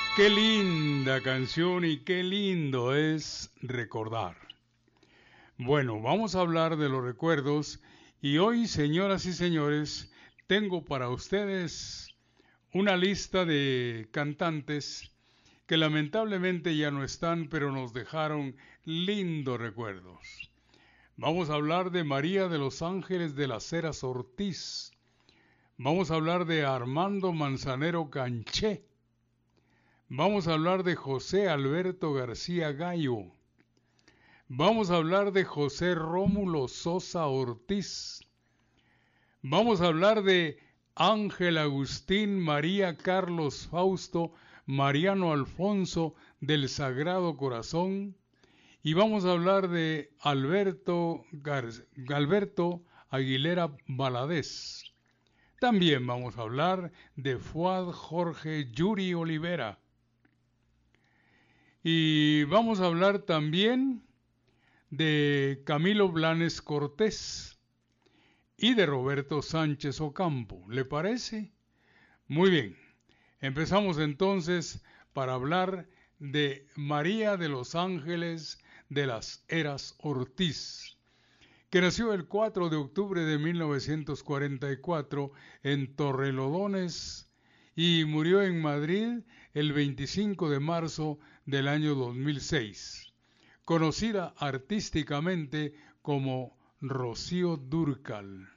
Qué linda canción y qué lindo es recordar. Bueno, vamos a hablar de los recuerdos y hoy, señoras y señores, tengo para ustedes una lista de cantantes que lamentablemente ya no están, pero nos dejaron lindos recuerdos. Vamos a hablar de María de los Ángeles de las Heras Ortiz. Vamos a hablar de Armando Manzanero Canché. Vamos a hablar de José Alberto García Gallo. Vamos a hablar de José Rómulo Sosa Ortiz. Vamos a hablar de Ángel Agustín María Carlos Fausto Mariano Alfonso del Sagrado Corazón. Y vamos a hablar de Alberto Aguilera Valadez. También vamos a hablar de Fuad Jorge Yuri Olivera. Y vamos a hablar también de Camilo Blanes Cortés y de Roberto Sánchez Ocampo. ¿Le parece? Muy bien. Empezamos entonces para hablar de María de los Ángeles de las Heras Ortiz, que nació el 4 de octubre de 1944 en Torrelodones y murió en Madrid el 25 de marzo del año 2006, conocida artísticamente como Rocío Dúrcal.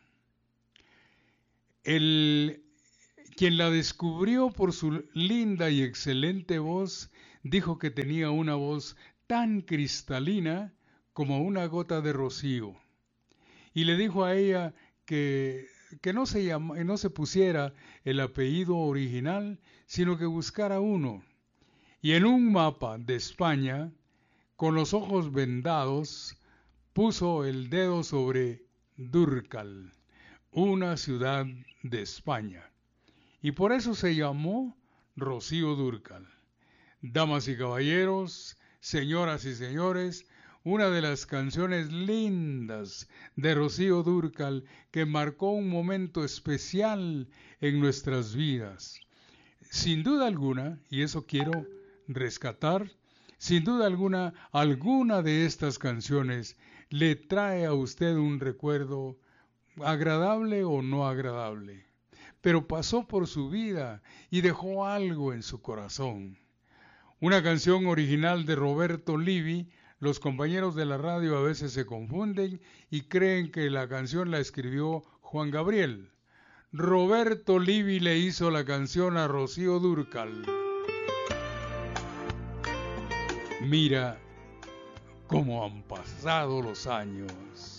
Quien la descubrió por su linda y excelente voz, dijo que tenía una voz tan cristalina como una gota de rocío. Y le dijo a ella que no se pusiera el apellido original, sino que buscara uno. Y en un mapa de España, con los ojos vendados, puso el dedo sobre Dúrcal, una ciudad de España. Y por eso se llamó Rocío Dúrcal. Damas y caballeros, señoras y señores, una de las canciones lindas de Rocío Dúrcal que marcó un momento especial en nuestras vidas. Sin duda alguna, y eso quiero rescatar, sin duda alguna de estas canciones le trae a usted un recuerdo agradable o no agradable, pero pasó por su vida y dejó algo en su corazón. Una canción original de Roberto Livi. Los compañeros de la radio a veces se confunden y creen que la canción la escribió Juan Gabriel. Roberto Livi le hizo la canción a Rocío Dúrcal. Mira cómo han pasado los años.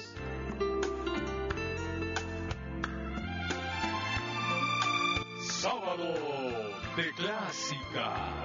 Sábado de Clásica.